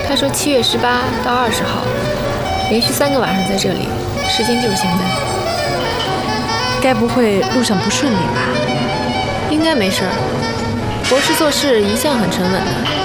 他说7月18到20号，连续3个晚上在这里，时间就是现在。 该不会路上不顺利吧？ 应该没事儿。博士做事一向很沉稳的。